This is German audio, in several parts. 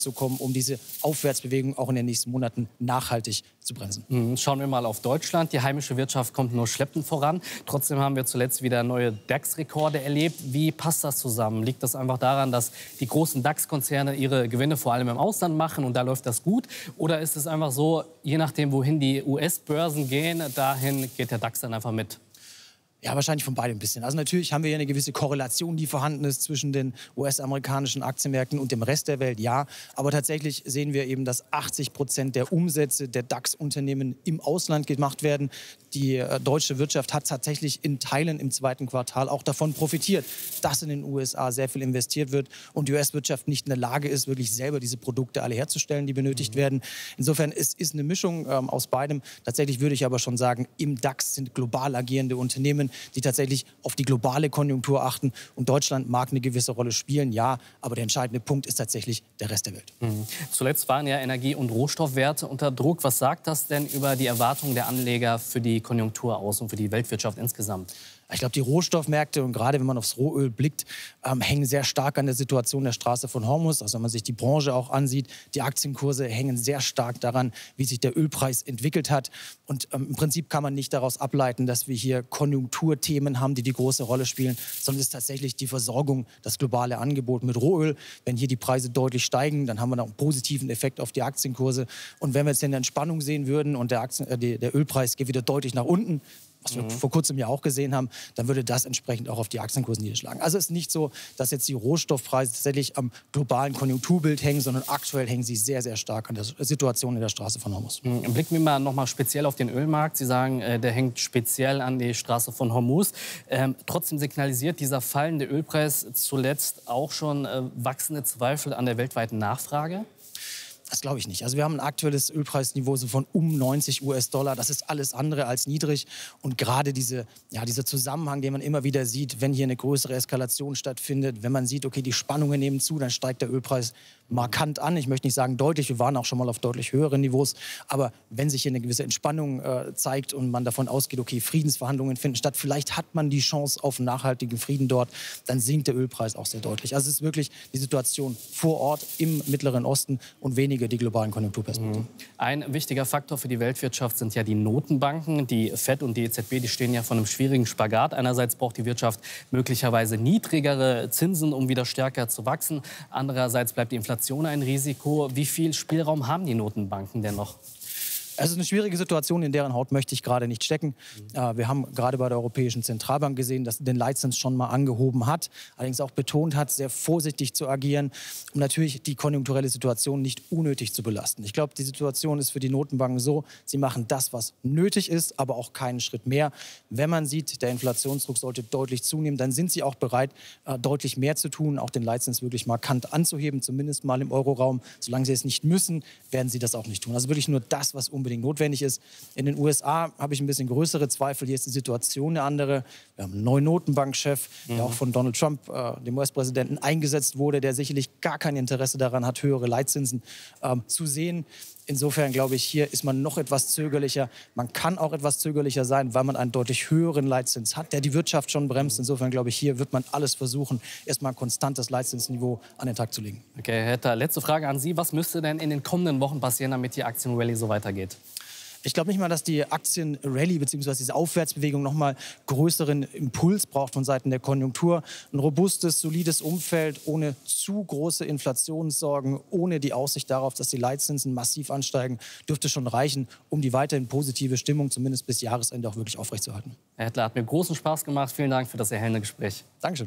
zu kommen, um diese Aufwärtsbewegung auch in den nächsten Monaten nachhaltig zu bremsen. Schauen wir mal auf Deutschland. Die heimische Wirtschaft kommt nur schleppend voran. Trotzdem haben wir zuletzt wieder neue DAX-Rekorde erlebt. Wie passt das zusammen? Liegt das einfach daran, dass die großen DAX-Konzerne ihre Gewinne vor allem im Ausland machen und da läuft das gut? Oder ist es einfach so, je nachdem, wohin die US-Börsen gehen, dahin geht der DAX dann einfach mit? Ja, wahrscheinlich von beidem ein bisschen. Also natürlich haben wir hier eine gewisse Korrelation, die vorhanden ist zwischen den US-amerikanischen Aktienmärkten und dem Rest der Welt, ja. Aber tatsächlich sehen wir eben, dass 80% der Umsätze der DAX-Unternehmen im Ausland gemacht werden. Die deutsche Wirtschaft hat tatsächlich in Teilen im zweiten Quartal auch davon profitiert, dass in den USA sehr viel investiert wird und die US-Wirtschaft nicht in der Lage ist, wirklich selber diese Produkte alle herzustellen, die benötigt werden. Insofern ist eine Mischung aus beidem. Tatsächlich würde ich aber schon sagen, im DAX sind global agierende Unternehmen, die tatsächlich auf die globale Konjunktur achten. Und Deutschland mag eine gewisse Rolle spielen, ja, aber der entscheidende Punkt ist tatsächlich der Rest der Welt. Zuletzt waren ja Energie- und Rohstoffwerte unter Druck. Was sagt das denn über die Erwartungen der Anleger für die Konjunktur aus und für die Weltwirtschaft insgesamt? Ich glaube, die Rohstoffmärkte und gerade wenn man aufs Rohöl blickt, hängen sehr stark an der Situation der Straße von Hormuz. Also wenn man sich die Branche auch ansieht, die Aktienkurse hängen sehr stark daran, wie sich der Ölpreis entwickelt hat. Und im Prinzip kann man nicht daraus ableiten, dass wir hier Konjunkturthemen haben, die die große Rolle spielen, sondern es ist tatsächlich die Versorgung, das globale Angebot mit Rohöl. Wenn hier die Preise deutlich steigen, dann haben wir noch einen positiven Effekt auf die Aktienkurse. Und wenn wir jetzt eine Entspannung sehen würden und der Ölpreis geht wieder deutlich nach unten, was wir vor kurzem ja auch gesehen haben, dann würde das entsprechend auch auf die Aktienkurse niederschlagen. Also es ist nicht so, dass jetzt die Rohstoffpreise tatsächlich am globalen Konjunkturbild hängen, sondern aktuell hängen sie sehr, sehr stark an der Situation in der Straße von Hormuz. Blicken wir mal noch mal speziell auf den Ölmarkt. Sie sagen, der hängt speziell an die Straße von Hormuz. Trotzdem signalisiert dieser fallende Ölpreis zuletzt auch schon wachsende Zweifel an der weltweiten Nachfrage? Das glaube ich nicht. Also wir haben ein aktuelles Ölpreisniveau so von um 90 US-Dollar. Das ist alles andere als niedrig. Und gerade dieser Zusammenhang, den man immer wieder sieht, wenn hier eine größere Eskalation stattfindet, wenn man sieht, okay, die Spannungen nehmen zu, dann steigt der Ölpreis markant an. Ich möchte nicht sagen deutlich, wir waren auch schon mal auf deutlich höheren Niveaus. Aber wenn sich hier eine gewisse Entspannung zeigt und man davon ausgeht, okay, Friedensverhandlungen finden statt, vielleicht hat man die Chance auf nachhaltigen Frieden dort, dann sinkt der Ölpreis auch sehr deutlich. Also es ist wirklich die Situation vor Ort im Mittleren Osten und weniger die globalen Konjunkturperspektiven. Ein wichtiger Faktor für die Weltwirtschaft sind ja die Notenbanken. Die FED und die EZB, die stehen ja vor einem schwierigen Spagat. Einerseits braucht die Wirtschaft möglicherweise niedrigere Zinsen, um wieder stärker zu wachsen. Andererseits bleibt die Inflation ein Risiko. Wie viel Spielraum haben die Notenbanken denn noch? Es ist eine schwierige Situation, in deren Haut möchte ich gerade nicht stecken. Wir haben gerade bei der Europäischen Zentralbank gesehen, dass sie den Leitzins schon mal angehoben hat, allerdings auch betont hat, sehr vorsichtig zu agieren, um natürlich die konjunkturelle Situation nicht unnötig zu belasten. Ich glaube, die Situation ist für die Notenbanken so, sie machen das, was nötig ist, aber auch keinen Schritt mehr. Wenn man sieht, der Inflationsdruck sollte deutlich zunehmen, dann sind sie auch bereit, deutlich mehr zu tun, auch den Leitzins wirklich markant anzuheben, zumindest mal im Euroraum. Solange sie es nicht müssen, werden sie das auch nicht tun. Also wirklich nur das, was unbedingt notwendig ist. In den USA habe ich ein bisschen größere Zweifel. Hier ist die Situation eine andere. Wir haben einen neuen Notenbankchef, der auch von Donald Trump, dem US-Präsidenten, eingesetzt wurde, der sicherlich gar kein Interesse daran hat, höhere Leitzinsen zu sehen. Insofern glaube ich, hier ist man noch etwas zögerlicher. Man kann auch etwas zögerlicher sein, weil man einen deutlich höheren Leitzins hat, der die Wirtschaft schon bremst. Insofern glaube ich, hier wird man alles versuchen, erstmal ein konstantes Leitzinsniveau an den Tag zu legen. Okay, Herr Hetter, letzte Frage an Sie. Was müsste denn in den kommenden Wochen passieren, damit die Aktienrallye so weitergeht? Ich glaube nicht mal, dass die Aktienrallye bzw. diese Aufwärtsbewegung noch mal größeren Impuls braucht von Seiten der Konjunktur. Ein robustes, solides Umfeld ohne zu große Inflationssorgen, ohne die Aussicht darauf, dass die Leitzinsen massiv ansteigen, dürfte schon reichen, um die weiterhin positive Stimmung zumindest bis Jahresende auch wirklich aufrechtzuerhalten. Herr Hettler, hat mir großen Spaß gemacht. Vielen Dank für das erhellende Gespräch. Dankeschön.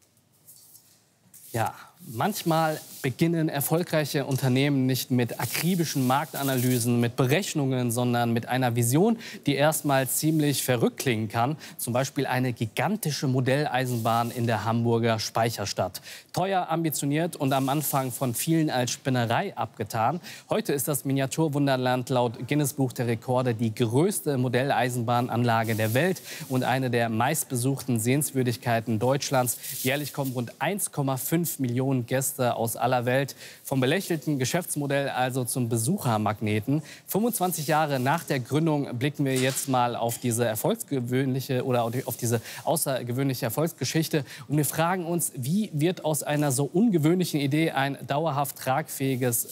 Ja, manchmal beginnen erfolgreiche Unternehmen nicht mit akribischen Marktanalysen, mit Berechnungen, sondern mit einer Vision, die erstmal ziemlich verrückt klingen kann. Zum Beispiel eine gigantische Modelleisenbahn in der Hamburger Speicherstadt. Teuer, ambitioniert und am Anfang von vielen als Spinnerei abgetan. Heute ist das Miniaturwunderland laut Guinness-Buch der Rekorde die größte Modelleisenbahnanlage der Welt und eine der meistbesuchten Sehenswürdigkeiten Deutschlands. Jährlich kommen rund 1,5 Millionen Gäste aus aller Welt. Vom belächelten Geschäftsmodell also zum Besuchermagneten. 25 Jahre nach der Gründung blicken wir jetzt mal auf diese außergewöhnliche Erfolgsgeschichte. Und wir fragen uns, wie wird aus einer so ungewöhnlichen Idee ein dauerhaft tragfähiges